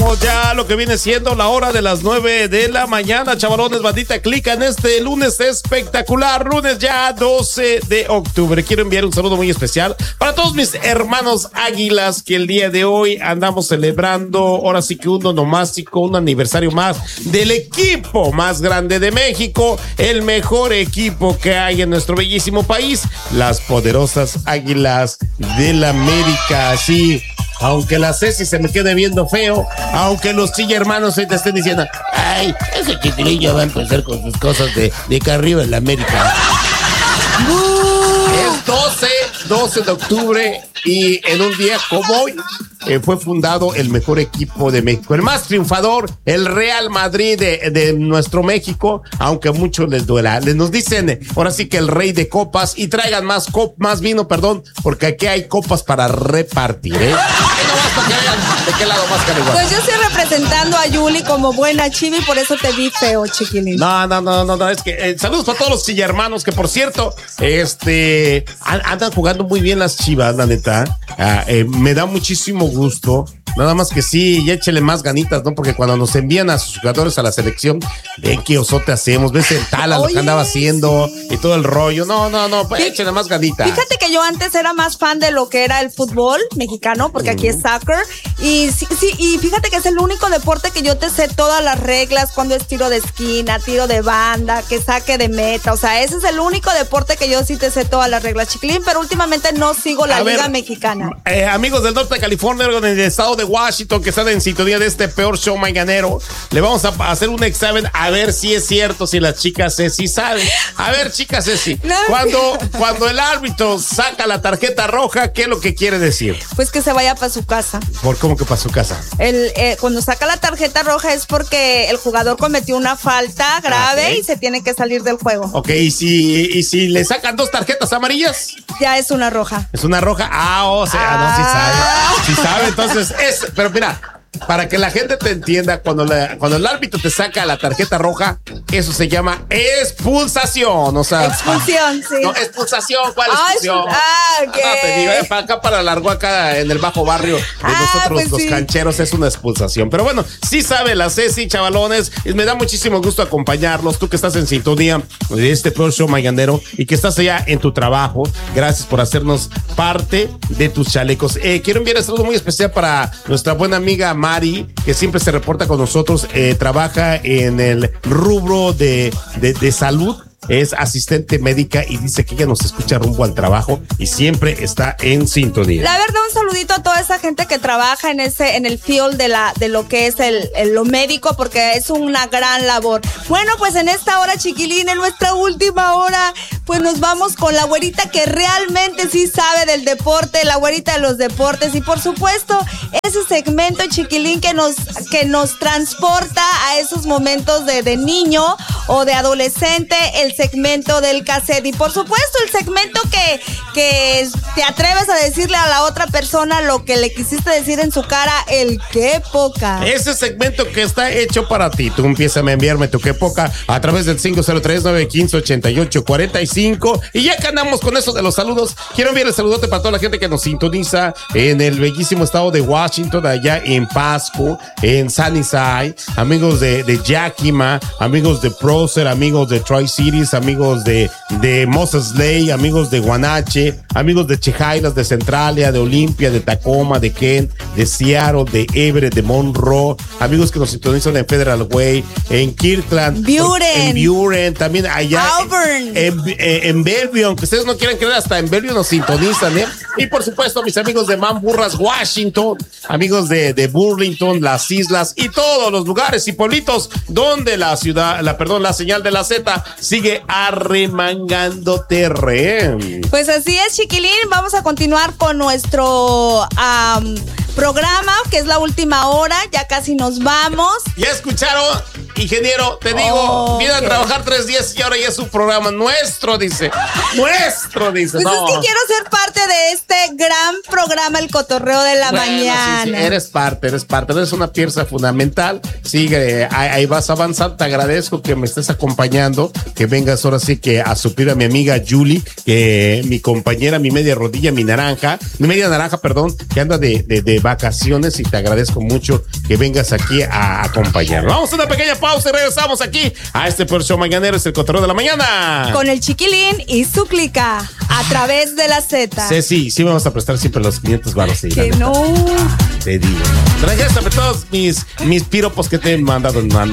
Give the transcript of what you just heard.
Arrancamos ya lo que viene siendo la hora de las 9 de la mañana, chavalones, bandita, clica en este lunes espectacular, lunes ya 12 de octubre. Quiero enviar un saludo muy especial para todos mis hermanos águilas que el día de hoy andamos celebrando, ahora sí que un onomástico, un aniversario más del equipo más grande de México, el mejor equipo que hay en nuestro bellísimo país, las poderosas Águilas del América. Sí, aunque la Ceci se me quede viendo feo, aunque los Chilla hermanos hoy te estén diciendo, ay, ese chiquilillo va a empezar con sus cosas de que arriba en la América. Es 12 de octubre y en un día como hoy fue fundado el mejor equipo de México, el más triunfador, el Real Madrid de nuestro México, aunque a muchos les duela. Nos dicen ahora sí que el rey de copas y traigan más vino, porque aquí hay copas para repartir, ¿eh? ¿De qué lado más, Carigua? Pues yo estoy representando a Yuli como buena chiva y por eso te vi feo, chiquilín. No, es que saludos para todos los Chilla hermanos que, por cierto, andan jugando muy bien las Chivas, la neta. Me da muchísimo gusto. Nada más que sí, ya échele más ganitas, ¿no? Porque cuando nos envían a sus jugadores a la selección, ven qué osote hacemos, ves el Tala, lo que andaba haciendo, sí, y todo el rollo. No, pues échele más ganitas. Fíjate que yo antes era más fan de lo que era el fútbol mexicano, porque aquí es soccer, y sí, y fíjate que es el único deporte que yo te sé todas las reglas, cuando es tiro de esquina, tiro de banda, que saque de meta, o sea, ese es el único deporte que yo sí te sé todas las reglas, chiquilín, pero últimamente no sigo la liga mexicana. Amigos del norte de California, en el estado de Washington, que están en sintonía de este peor show mañanero, le vamos a hacer un examen a ver si es cierto, si las chicas Ceci saben. A ver, chicas Ceci, no. Cuando el árbitro saca la tarjeta roja, ¿qué es lo que quiere decir? Pues que se vaya para su casa. ¿Cómo que para su casa? Cuando saca la tarjeta roja es porque el jugador cometió una falta grave y se tiene que salir del juego. Ok, ¿y si le sacan 2 tarjetas amarillas? Ya es una roja. ¿Es una roja? No, sí sabe. Sí sabe, entonces pero mira, para que la gente te entienda, cuando el árbitro te saca la tarjeta roja, eso se llama expulsación, o sea. Expulsión, sí. No, expulsación, ¿cuál expulsión? Okay. No, te digo, para acá, para Largo, acá en el bajo barrio de nosotros, pues los cancheros, es una expulsación. Pero bueno, sí sabe la Ceci, chavalones, y me da muchísimo gusto acompañarlos, tú que estás en sintonía de este Pro Show mañanero y que estás allá en tu trabajo. Gracias por hacernos parte de tus chalecos. Quiero enviar un saludo muy especial para nuestra buena amiga Mari, que siempre se reporta con nosotros, trabaja en el rubro de salud, es asistente médica y dice que ella nos escucha rumbo al trabajo y siempre está en sintonía. La verdad, un saludito a toda esa gente que trabaja en el field de lo que es lo médico, porque es una gran labor. Bueno, pues en esta hora, chiquilín, en nuestra última hora, pues nos vamos con la güerita que realmente sí sabe del deporte, la güerita de los deportes, y por supuesto ese segmento, chiquilín, que nos transporta a esos momentos de niño o de adolescente, el segmento del cassette, y por supuesto el segmento que te atreves a decirle a la otra persona lo que le quisiste decir en su cara, el qué poca. Ese segmento que está hecho para ti. Tú empiezas a enviarme tu qué poca a través del 503-915-8845, y ya que andamos con eso de los saludos, quiero enviar el saludote para toda la gente que nos sintoniza en el bellísimo estado de Washington, allá en Pasco, en Sunnyside, amigos de Yakima, amigos de Prócer, amigos de Tri-Cities, amigos de Moses Lake, amigos de Guanache, amigos de Chehailas, de Centralia, de Olimpia, de Tacoma, de Kent, de Seattle, de Everett, de Monroe, amigos que nos sintonizan en Federal Way, en Kirkland, en Buren, también allá en Bellevue, aunque ustedes no quieran creer, hasta en Bellevue nos sintonizan, ¿eh? Y por supuesto, mis amigos de Mamburras, Washington, amigos de Burlington, las islas y todos los lugares y pueblitos donde la señal de la Z sigue arremangando terreno. Pues así es, chiquilín. Vamos a continuar con nuestro programa, que es la última hora. Ya casi nos vamos. Ya escucharon. ingeniero, te digo, viene a trabajar 3 días y ahora ya es un programa nuestro, dice. Nuestro, dice. Pues no. es que quiero ser parte de este gran programa, El Cotorreo de la Mañana. Sí, eres parte, eres una pieza fundamental. Sigue, ahí vas avanzando. Te agradezco que me estés acompañando, que vengas ahora sí que a suplir a mi amiga Julie, que mi compañera, mi media naranja, perdón, que anda de vacaciones, y te agradezco mucho que vengas aquí a acompañarnos. Vamos a una pequeña pausa y regresamos aquí a este peor show mañanero, es El Cotorreo de la Mañana. Con el Chiquilín y su clica a través de la Z. Sí, vamos a prestar siempre los 500 baros. Que no. Te digo. Regésame todos mis piropos que te he mandado.